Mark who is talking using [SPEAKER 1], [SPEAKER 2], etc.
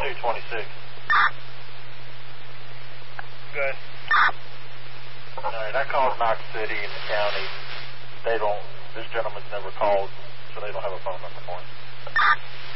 [SPEAKER 1] 226.
[SPEAKER 2] Good.
[SPEAKER 1] All right, I called Knox City in the county. This gentleman's never called, so they don't have a phone number for him.